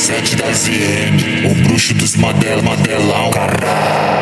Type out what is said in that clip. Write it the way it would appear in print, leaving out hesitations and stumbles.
7 da ZN, o bruxo dos madelão, caralho.